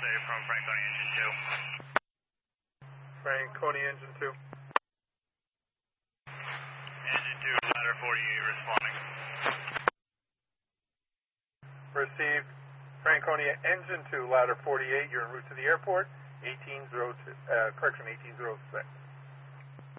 say from Franconia Engine 2. Franconia Engine 2. Engine 2, ladder 48 responding. Received. Franconia Engine 2, ladder 48. You're en route to the airport. 1802. Correction, 1806.